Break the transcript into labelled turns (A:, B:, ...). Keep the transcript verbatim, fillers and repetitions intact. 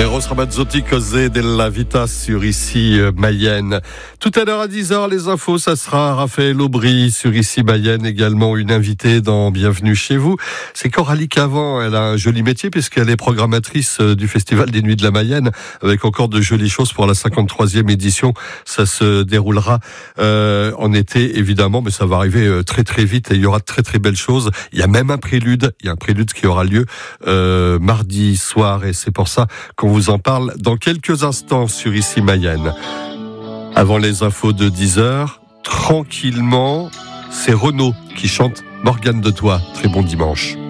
A: Eros Ramazzotti, Cos'è della Vita sur Ici Mayenne. Tout à l'heure à dix heures, les infos, ça sera Raphaël Aubry sur Ici Mayenne, également une invitée dans Bienvenue chez vous. C'est Coralie Cavant, elle a un joli métier puisqu'elle est programmatrice du Festival des Nuits de la Mayenne, avec encore de jolies choses pour la cinquante-troisième édition. Ça se déroulera euh, en été, évidemment, mais ça va arriver très très vite et il y aura de très très belles choses. Il y a même un prélude, il y a un prélude qui aura lieu euh, mardi soir et c'est pour ça qu'on vous en parle dans quelques instants sur Ici Mayenne. Avant les infos de dix heures, tranquillement, c'est Renaud qui chante Morgane de Toi. Très bon dimanche.